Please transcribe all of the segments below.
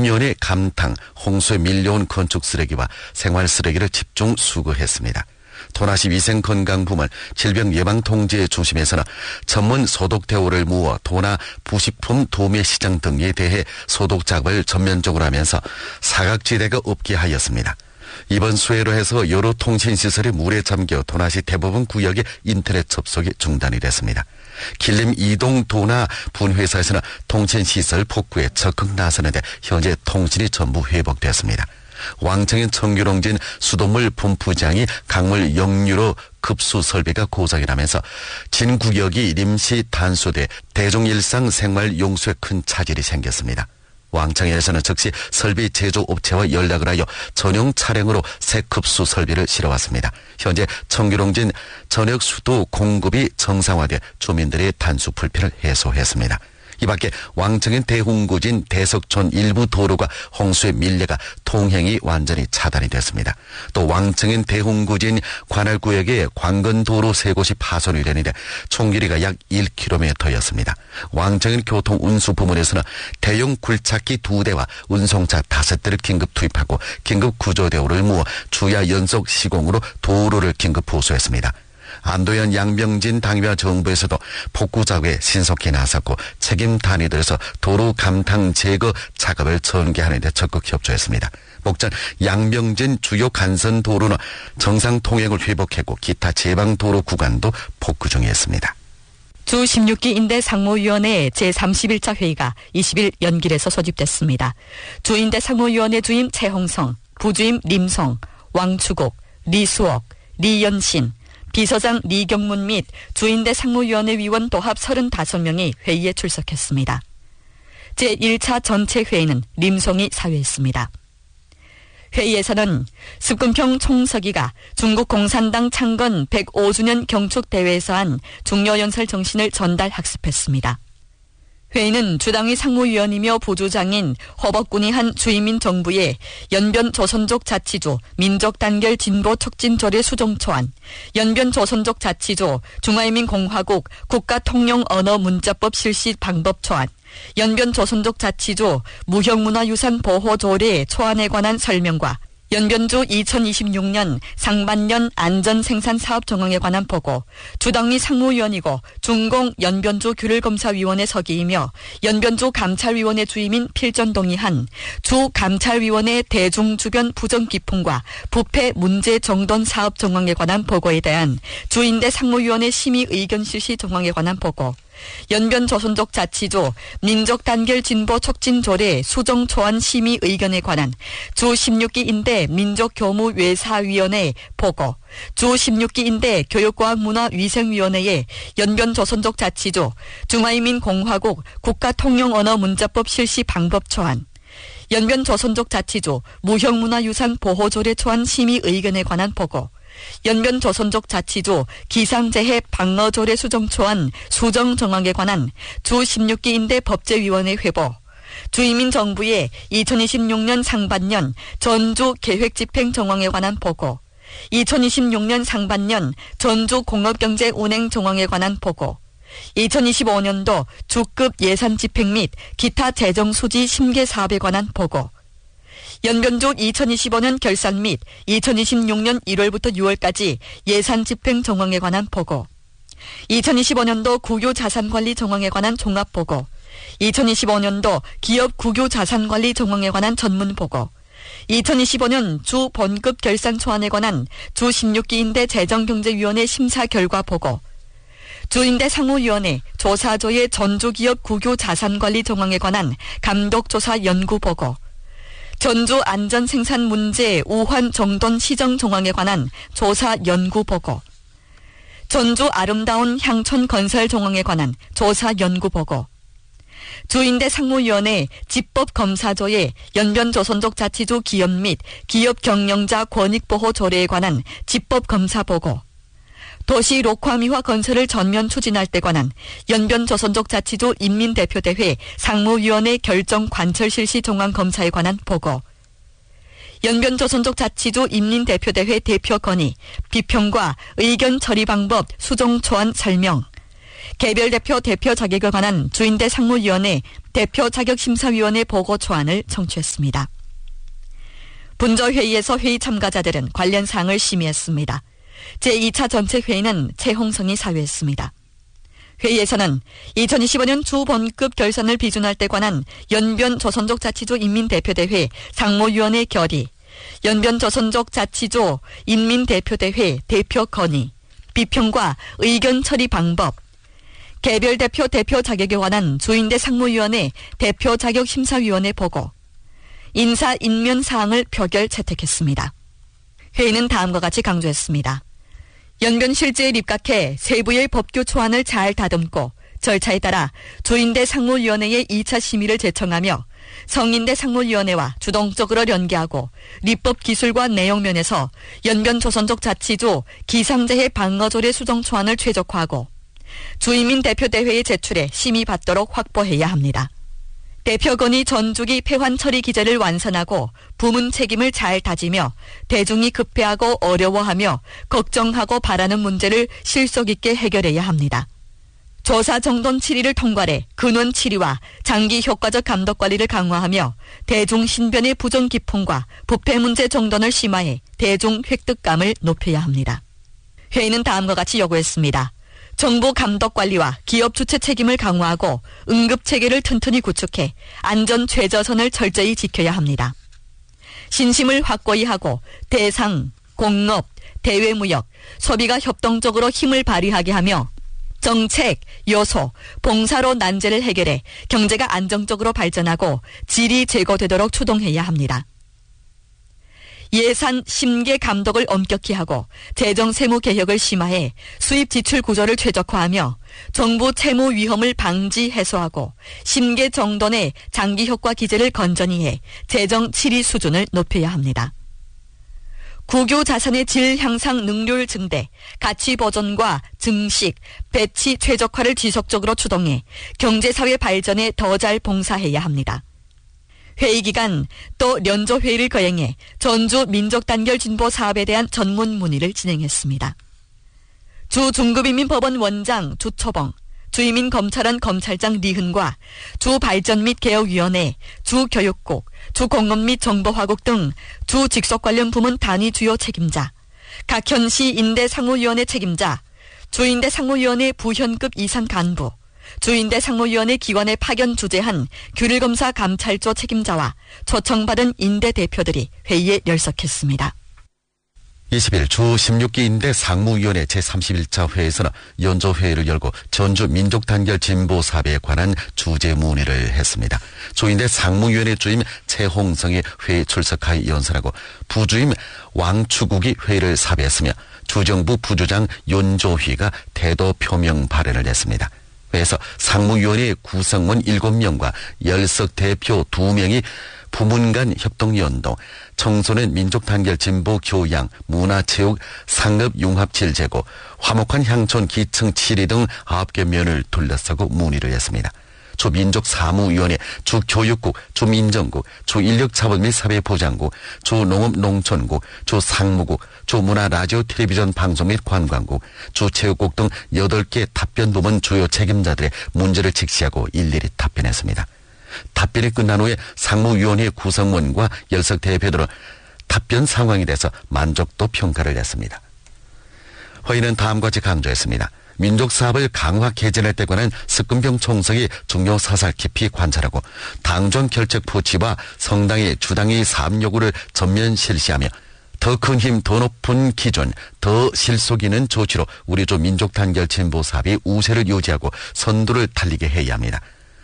상무위원회 감탕, 홍수에 밀려온 건축 쓰레기와 생활 쓰레기를 집중 수거했습니다. 도나시 위생건강부문 질병예방통제 중심에서는 전문 소독대오를 모아 도나 부식품 도매 시장 등에 대해 소독 작업을 전면적으로 하면서 사각지대가 없게 하였습니다. 이번 수해로 해서 여러 통신시설이 물에 잠겨 도나시 대부분 구역의 인터넷 접속이 중단이 됐습니다. 길림 이동 도나 분회사에서는 통신시설 복구에 적극 나서는데 현재 통신이 전부 회복됐습니다. 왕청인 청규롱진 수돗물 분포장이 강물 역류로 급수 설비가 고장이 나면서 진구역이 임시 단수돼 대중일상 생활 용수에 큰 차질이 생겼습니다. 왕청에서는 즉시 설비 제조업체와 연락을 하여 전용 차량으로 새 급수 설비를 실어왔습니다. 현재 청규롱진 전역 수도 공급이 정상화돼 주민들의 단수 불편을 해소했습니다. 이 밖에 왕청인 대홍구진 대석촌 일부 도로가 홍수에 밀려가 통행이 완전히 차단이 됐습니다. 또 왕청인 대홍구진 관할구역에 관건도로 3곳이 파손이 되는데 총 길이가 약 1km였습니다. 왕청인 교통운수부문에서는 대형 굴착기 2대와 운송차 5대를 긴급 투입하고 긴급 구조대오를 모아 주야 연속 시공으로 도로를 긴급 보수했습니다. 안도현 양병진 당위와 정부에서도 복구 작업에 신속히 나섰고 책임 단위들에서 도로 감탕 제거 작업을 전개하는 데 적극 협조했습니다. 목전 양병진 주요 간선 도로는 정상 통행을 회복했고 기타 제방 도로 구간도 복구 중이었습니다. 주 16기 인대 상무위원회 제31차 회의가 20일 연길에서 소집됐습니다. 주인대 상무위원회 주임 최홍성, 부주임 림성, 왕추곡, 리수옥, 리연신, 비서장 리경문 및 주인대 상무위원회 위원 도합 35명이 회의에 출석했습니다. 제1차 전체 회의는 림성이 사회했습니다. 회의에서는 습근평 총서기가 중국 공산당 창건 105주년 경축대회에서 한 중요연설 정신을 전달 학습했습니다. 회의는 주당위 상무위원이며 부주장인 허벅군이 한 주이민 정부의 연변 조선족 자치조 민족단결 진보 촉진조례 수정 초안, 연변 조선족 자치조 중화인민공화국 국가통용언어문자법 실시 방법 초안, 연변 조선족 자치조 무형문화유산 보호조례 초안에 관한 설명과 연변주 2026년 상반년 안전생산사업 정황에 관한 보고, 주당위 상무위원이고 중공 연변주 규율검사위원회 서기이며 연변주 감찰위원회 주임인 필전동의한 주감찰위원회 대중주변 부정기풍과 부패 문제 정돈 사업 정황에 관한 보고에 대한 주인대 상무위원회 심의 의견 실시 정황에 관한 보고, 연변 조선족 자치조 민족단결 진보 촉진조례 수정 초안 심의 의견에 관한 주 16기 인대 민족교무외사위원회 보고, 주 16기 인대 교육과학문화위생위원회의 연변 조선족 자치조 중화인민공화국 국가통용언어문자법 실시 방법 초안, 연변 조선족 자치조 무형문화유산 보호조례 초안 심의 의견에 관한 보고, 연변 조선족 자치조 기상재해 방어조례 수정 초안 수정 정황에 관한 주 16기 인대 법제위원회 회보, 주이민 정부의 2026년 상반년 전주 계획 집행 정황에 관한 보고, 2026년 상반년 전주 공업경제 운행 정황에 관한 보고, 2025년도 주급 예산 집행 및 기타 재정 수지 심계 사업에 관한 보고, 연변주 2025년 결산 및 2026년 1월부터 6월까지 예산 집행 정황에 관한 보고, 2025년도 국유 자산관리 정황에 관한 종합보고, 2025년도 기업 국유 자산관리 정황에 관한 전문보고, 2025년 주 본급 결산 초안에 관한 주 16기 인대 재정경제위원회 심사 결과 보고, 주인대 상무위원회 조사조의 전주기업 국유 자산관리 정황에 관한 감독조사 연구보고, 전주 안전생산 문제 우환 정돈 시정 정황에 관한 조사 연구보고, 전주 아름다운 향촌 건설 정황에 관한 조사 연구보고, 주인대 상무위원회 집법검사조의 연변 조선족 자치조 기업 및 기업 경영자 권익보호 조례에 관한 집법검사보고, 도시 녹화미화 건설을 전면 추진할 때 관한 연변 조선족 자치조 인민대표대회 상무위원회 결정 관철 실시 정황 검사에 관한 보고, 연변 조선족 자치조 인민대표대회 대표 건의, 비평과 의견 처리 방법 수정 초안 설명, 개별 대표 자격에 관한 주인대 상무위원회 대표 자격심사위원회 보고 초안을 청취했습니다. 분저회의에서 회의 참가자들은 관련 사항을 심의했습니다. 제2차 전체회의는 최홍성이 사회했습니다. 회의에서는 2025년 주본급 결산을 비준할 때 관한 연변조선족 자치조 인민대표대회 상무위원회 결의, 연변조선족 자치조 인민대표대회 대표 건의, 비평과 의견 처리 방법, 개별 대표 자격에 관한 주인대 상무위원회 대표 자격심사위원회 보고, 인사 인면 사항을 표결 채택했습니다. 회의는 다음과 같이 강조했습니다. 연변 실제에 입각해 세부의 법규 초안을 잘 다듬고 절차에 따라 주인대 상무위원회에 2차 심의를 제청하며 성인대 상무위원회와 주동적으로 연계하고立法기술과 내용 면에서 연변 조선족 자치조 기상재해 방어조례 수정 초안을 최적화하고 주인민 대표대회에 제출해 심의받도록 확보해야 합니다. 대표건의 전주기 폐환 처리 기제를 완선하고 부문 책임을 잘 다지며 대중이 급해하고 어려워하며 걱정하고 바라는 문제를 실속 있게 해결해야 합니다. 조사 정돈 7위를 통과해 근원 7위와 장기 효과적 감독 관리를 강화하며 대중 신변의 부정 기풍과 부패 문제 정돈을 심화해 대중 획득감을 높여야 합니다. 회의는 다음과 같이 요구했습니다. 정부 감독 관리와 기업 주체 책임을 강화하고 응급 체계를 튼튼히 구축해 안전 최저선을 철저히 지켜야 합니다. 신심을 확고히 하고 대상, 공업, 대외무역, 소비가 협동적으로 힘을 발휘하게 하며 정책, 요소, 봉사로 난제를 해결해 경제가 안정적으로 발전하고 질이 제고되도록 추동해야 합니다. 예산 심계 감독을 엄격히 하고 재정 세무 개혁을 심화해 수입 지출 구조를 최적화하며 정부 채무 위험을 방지 해소하고 심계 정돈의 장기 효과 기제를 건전히 해 재정 질의 수준을 높여야 합니다. 국유 자산의 질 향상 능률 증대, 가치 보존과 증식, 배치 최적화를 지속적으로 추동해 경제사회 발전에 더 잘 봉사해야 합니다. 회의 기간 또 연조회의를 거행해 전주 민족단결 진보 사업에 대한 전문 문의를 진행했습니다. 주 중급인민법원 원장 주초봉, 주이민검찰원 검찰장 리흔과 주 발전 및 개혁위원회, 주 교육국, 주 공업 및 정보화국 등 주 직속 관련 부문 단위 주요 책임자, 각 현시 인대 상무위원회 책임자, 주인대 상무위원회 부현급 이상 간부, 주인대 상무위원회 기관에 파견 주재한 규율검사 감찰조 책임자와 초청받은 인대 대표들이 회의에 열석했습니다. 20일 주 16기 인대 상무위원회 제31차 회의에서는 연조회의를 열고 전주 민족단결 진보사업에 관한 주제 문의를 했습니다. 주인대 상무위원회 주임 최홍성이 회의 출석하여 연설하고 부주임 왕추국이 회의를 사배했으며 주정부 부주장 연조휘가 태도 표명 발언을 했습니다. 회에서 상무위원회 구성원 7명과 열석 대표 2명이 부문 간 협동연동, 청소년 민족단결 진보 교양, 문화체육, 상업융합질제고, 화목한 향촌 기층 7위 등 9개 면을 둘러싸고 문의를 했습니다. 주민족사무위원회, 주교육국, 주민정국, 주인력자원 및 사회보장국, 주농업농촌국, 주상무국, 주문화라디오 텔레비전 방송 및 관광국, 주체육국 등 8개 답변부문 주요 책임자들의 문제를 직시하고 일일이 답변했습니다. 답변이 끝난 후에 상무위원회 구성원과 열석 대표들은 답변 상황에 대해서 만족도 평가를 했습니다. 회의는 다음과 같이 강조했습니다. 민족사업을 강화 개진할 때 관한 습근병 총성이 중요 사살 깊이 관찰하고 당정 결책 포치와 성당의 주당의 사업 요구를 전면 실시하며 더 큰 힘, 더 높은 기준, 더 실속 있는 조치로 우리 주 민족단결 진보사업이 우세를 유지하고 선두를 달리게 해야 합니다.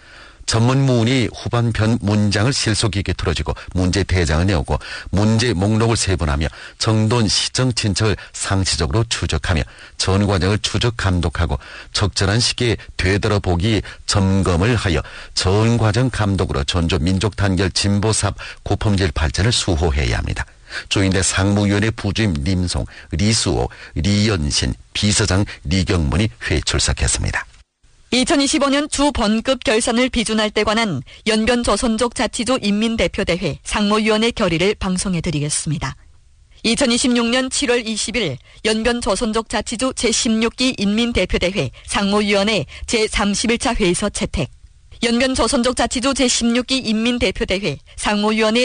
전문문의 후반편 문장을 실속 있게 틀어주고 문제 대장을 내오고 문제 목록을 세분하며 정돈 시정 친척을 상시적으로 추적하며 전 과정을 추적 감독하고 적절한 시기에 되돌아보기 점검을 하여 전 과정 감독으로 전주 민족단결 진보사업 고품질 발전을 수호해야 합니다. 주인대 상무위원회 부주임 림송, 리수호, 리연신, 비서장 리경문이 회의 출석했습니다. 2025년 주 번급 결산을 비준할 때 관한 연변조선족 자치조 인민대표대회 상무위원회 결의를 방송해드리겠습니다. 2026년 7월 20일 연변조선족자치주 제16기 인민대표대회 상무위원회 제31차 회의서 채택. 연변조선족자치주 제16기 인민대표대회 상무위원회